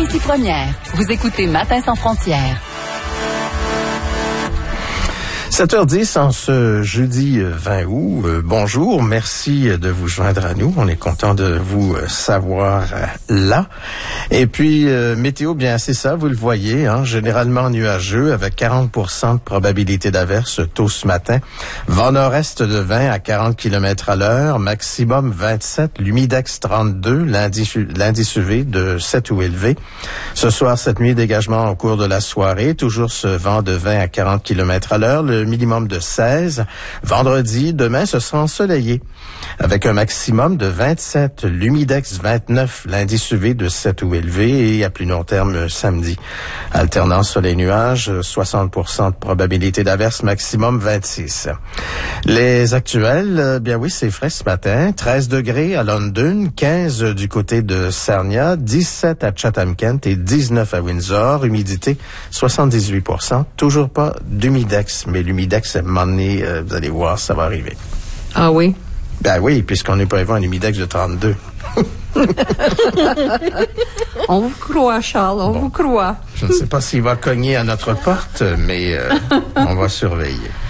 Première. Vous écoutez Matin sans frontières. 7h10 en ce jeudi 20 août. Bonjour, merci de vous joindre à nous. On est content de vous savoir là. Et puis, météo, bien, c'est ça, vous le voyez, généralement nuageux avec 40% de probabilité d'averse tôt ce matin. Vent nord-est de 20 à 40 km à l'heure, maximum 27, l'humidex 32, l'indice UV de 7 ou élevé. Ce soir, cette nuit, dégagement au cours de la soirée, toujours ce vent de 20 à 40 km à l'heure, le minimum de 16. Vendredi, demain, ce sera ensoleillé avec un maximum de 27, l'humidex 29, l'indice UV de 7 ou élevé et à plus long terme samedi. Alternance soleil-nuages, 60% de probabilité d'averse, maximum 26. Les actuels, bien oui, c'est frais ce matin. 13 degrés à London, 15 du côté de Sarnia, 17 à Chatham-Kent et 19 à Windsor. Humidité, 78%. Toujours pas d'humidex, mais l'humidex, à un moment donné, vous allez voir, ça va arriver. Ah oui? Ben oui, puisqu'on est prévu un humidex de 32. On vous croit, Charles, on vous croit. Je ne sais pas s'il va cogner à notre porte, mais on va surveiller.